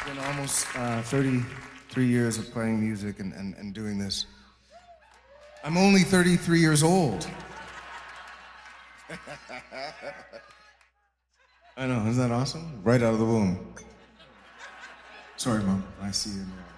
Been almost 33 years of playing music and doing this. I'm only 33 years old. I know, isn't that awesome? Right out of the womb. Sorry, Mom. I see you in the